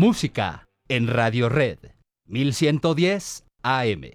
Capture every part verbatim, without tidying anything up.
Música en Radio Red mil ciento diez A M.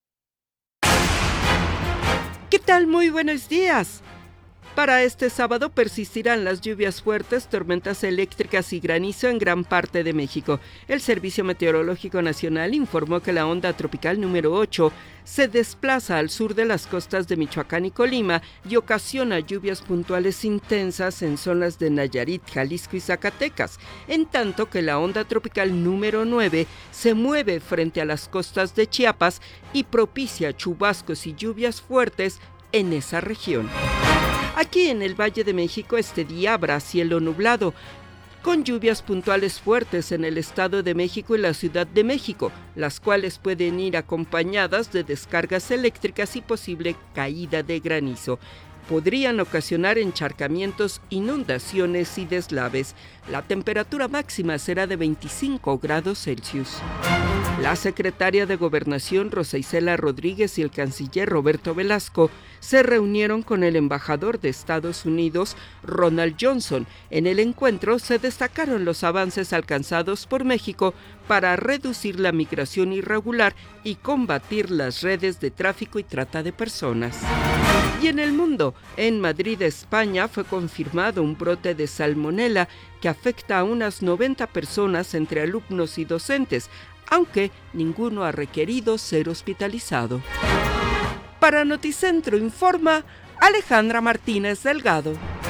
¿Qué tal? Muy buenos días. Para este sábado persistirán las lluvias fuertes, tormentas eléctricas y granizo en gran parte de México. El Servicio Meteorológico Nacional informó que la onda tropical número ocho se desplaza al sur de las costas de Michoacán y Colima y ocasiona lluvias puntuales intensas en zonas de Nayarit, Jalisco y Zacatecas, en tanto que la onda tropical número nueve se mueve frente a las costas de Chiapas y propicia chubascos y lluvias fuertes en esa región. Aquí en el Valle de México este día habrá cielo nublado, con lluvias puntuales fuertes en el Estado de México y la Ciudad de México, las cuales pueden ir acompañadas de descargas eléctricas y posible caída de granizo. Podrían ocasionar encharcamientos, inundaciones y deslaves. La temperatura máxima será de veinticinco grados Celsius. La secretaria de Gobernación, Rosa Isela Rodríguez, y el canciller Roberto Velasco se reunieron con el embajador de Estados Unidos, Ronald Johnson. En el encuentro se destacaron los avances alcanzados por México para reducir la migración irregular y combatir las redes de tráfico y trata de personas. Y en el mundo, en Madrid, España, fue confirmado un brote de salmonela que afecta a unas noventa personas entre alumnos y docentes, aunque ninguno ha requerido ser hospitalizado. Para Noticentro informa Alejandra Martínez Delgado.